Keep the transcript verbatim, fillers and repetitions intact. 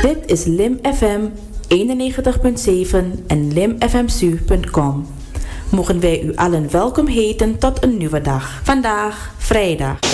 Dit is Lim F M eenennegentig komma zeven en lim f m s u punt com. Mogen wij u allen welkom heten tot een nieuwe dag. Vandaag, vrijdag.